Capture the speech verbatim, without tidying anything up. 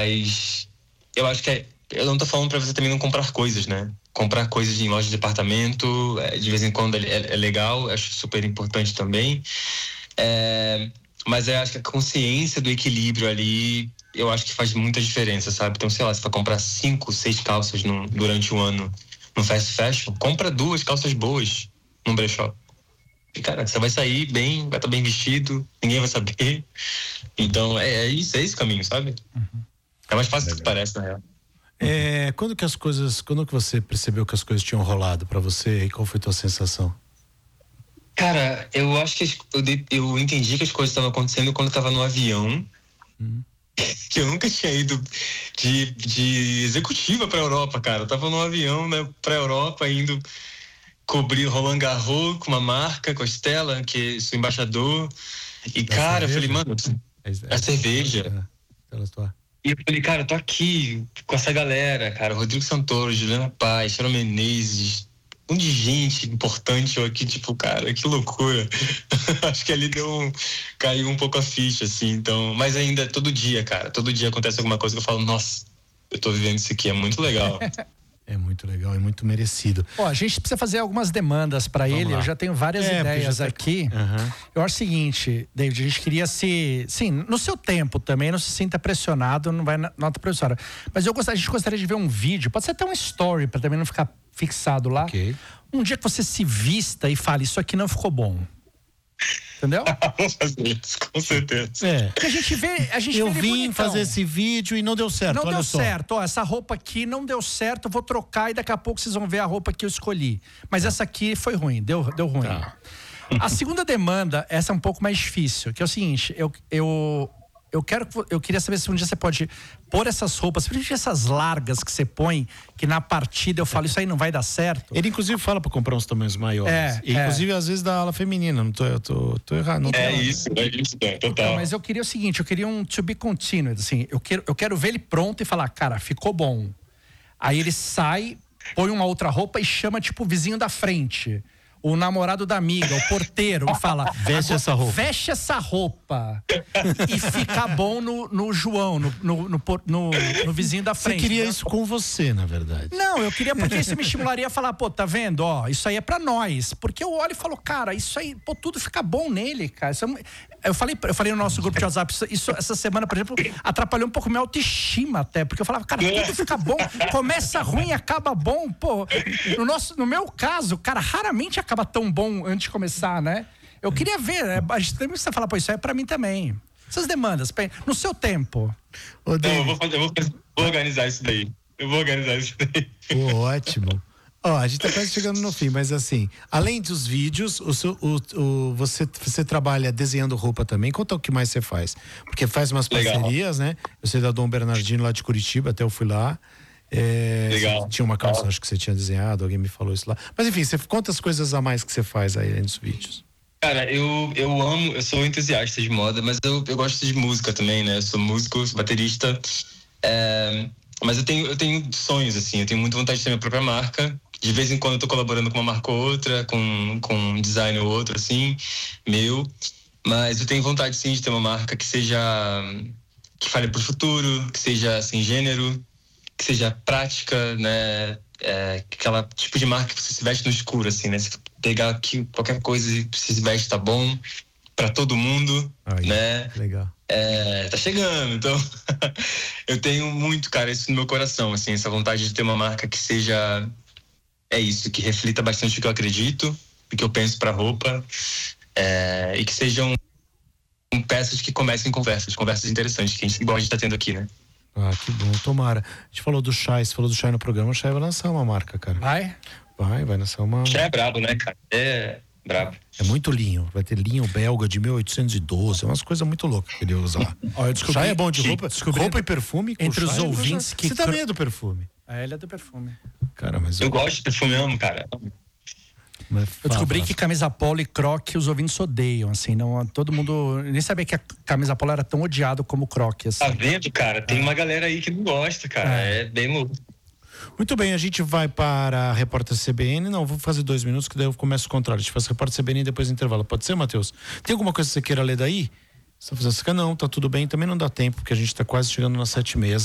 Mas eu acho que é, eu não tô falando pra você também não comprar coisas, né? Comprar coisas em loja de departamento, é, de vez em quando é, é legal, acho super importante também. É, mas eu acho que a consciência do equilíbrio ali, eu acho que faz muita diferença, sabe? Então, sei lá, se for comprar cinco, seis calças no, durante o ano no fast fashion, compra duas calças boas num brechó. E, cara, você vai sair bem, vai estar bem vestido, ninguém vai saber. Então, é, é isso, é esse o caminho, sabe? Uhum. É mais fácil do que parece, na real. É, quando que as coisas, quando que você percebeu que as coisas tinham rolado pra você e qual foi a tua sensação? Cara, eu acho que eu, eu entendi que as coisas estavam acontecendo quando eu tava no avião, hum. que eu nunca tinha ido de, de executiva pra Europa, cara. Eu tava no avião, né, pra Europa, indo cobrir Roland Garros com uma marca, com a Stella, que sou embaixador. E, da cara, cerveja? Eu falei, mano, é, é a cerveja. É, é, E eu falei, cara, eu tô aqui com essa galera, cara, Rodrigo Santoro, Juliana Paz, Sharon Menezes, um monte de gente importante eu aqui, tipo, cara, que loucura. Acho que ali deu um, caiu um pouco a ficha, assim, então, mas ainda todo dia, cara, todo dia acontece alguma coisa que eu falo, nossa, eu tô vivendo isso aqui, é muito legal. É muito legal, é muito merecido. Ó, a gente precisa fazer algumas demandas para ele. Lá. Eu já tenho várias é, ideias tá... aqui. Uhum. Eu acho o seguinte, David, a gente queria se... Sim, no seu tempo também, não se sinta pressionado, não vai nota professora. Mas eu gostaria, a gente gostaria de ver um vídeo, pode ser até uma story, para também não ficar fixado lá. Okay. Um dia que você se vista e fale, isso aqui não ficou bom. Entendeu? Vamos fazer isso, com certeza. É. Porque a gente vê, a gente eu vê vim bonitão. Fazer esse vídeo e não deu certo. Não olha deu só. certo. Ó, essa roupa aqui não deu certo, eu vou trocar e daqui a pouco vocês vão ver a roupa que eu escolhi. Mas essa aqui foi ruim, deu, deu ruim. Tá. A segunda demanda, essa é um pouco mais difícil, que é o seguinte, eu, eu, eu, quero, eu queria saber se um dia você pode pôr essas roupas, principalmente essas largas que você põe, que na partida eu falo, isso aí não vai dar certo. Ele inclusive fala pra comprar uns tamanhos maiores. É, e, inclusive é. às vezes da ala feminina, não tô, eu tô, tô errado. Não tô é errado. isso, é isso, é, total. Então, mas eu queria o seguinte, eu queria um to be continued, assim, eu quero, eu quero ver ele pronto e falar, cara, ficou bom. Aí ele sai, põe uma outra roupa e chama tipo o vizinho da frente. O namorado da amiga, o porteiro, e fala, veste essa roupa. Veste essa roupa. E fica bom no, no João, no, no, no, no, no vizinho da frente. Você queria né? isso com você, na verdade. Não, eu queria porque isso me estimularia a falar, pô, tá vendo? Ó, isso aí é pra nós. Porque eu olho e falo, cara, isso aí, pô, tudo fica bom nele, cara. Isso é... Eu falei, eu falei no nosso grupo de WhatsApp, isso, isso essa semana, por exemplo, atrapalhou um pouco minha autoestima até, porque eu falava, cara, tudo fica bom, começa ruim, acaba bom, pô. No, nosso, no meu caso, cara, raramente acaba tão bom antes de começar, né? Eu queria ver, né? A gente também precisa falar, pô, isso aí é pra mim também. Essas demandas, no seu tempo. Não, eu vou, fazer, eu vou, fazer, vou organizar isso daí. Eu vou organizar isso daí. Pô, ótimo. Ó, a gente tá quase chegando no fim, mas assim, além dos vídeos, o, seu, o, o, você, você trabalha desenhando roupa também. Conta o que mais você faz. Porque faz umas parcerias, Legal. né? Eu sei da Dom Bernardino lá de Curitiba, até eu fui lá. É, Legal. Tinha uma calça, acho que você tinha desenhado, alguém me falou isso lá. Mas enfim, você conta as coisas a mais que você faz aí nos vídeos. Cara, eu, eu amo, eu sou entusiasta de moda, mas eu, eu gosto de música também, né? Eu sou músico, sou baterista. É, mas eu tenho, eu tenho sonhos, assim, eu tenho muita vontade de ter minha própria marca. De vez em quando eu tô colaborando com uma marca ou outra, com, com um design ou outro, assim, meu. Mas eu tenho vontade, sim, de ter uma marca que seja... que fale pro futuro, que seja sem gênero, que seja prática, né? É, aquela tipo de marca que você se veste no escuro, assim, né? Se pegar aqui qualquer coisa e se veste, tá bom pra todo mundo, Ai, né? Legal. É, tá chegando, então eu tenho muito, cara, isso no meu coração, assim, essa vontade de ter uma marca que seja... É isso, que reflita bastante o que eu acredito, o que eu penso pra roupa, é, e que sejam peças que comecem conversas, conversas interessantes, que a gente gosta de estar tendo aqui, né? Ah, que bom, tomara. A gente falou do Chay, você falou do Chay no programa, o Chay vai lançar uma marca, cara. Vai? Vai, vai lançar uma... Chay é brabo, né, cara? É brabo. É muito linho, vai ter linho belga de mil oitocentos e doze, é umas coisas muito loucas que ele usa lá. Ó, eu descobri, Chay é bom de roupa, descobri roupa e perfume. Entre os Chay, ouvintes que... Você também é do perfume. É, ele é do perfume. Cara, mas... Eu, eu gosto de perfume, amo, cara. Mas eu descobri que camisa polo e croque os ouvintes odeiam, assim, não, todo mundo nem sabia que a camisa polo era tão odiado como o croque, assim. Tá vendo, cara? Tem é. uma galera aí que não gosta, cara, é, é bem louco. Muito bem, a gente vai para a repórter C B N, não, vou fazer dois minutos que daí eu começo o contrário, a gente faz repórter C B N e depois intervalo, pode ser, Matheus? Tem alguma coisa que você queira ler daí? Você tá fazendo assim, não, tá tudo bem, também não dá tempo, porque a gente tá quase chegando nas sete e meia.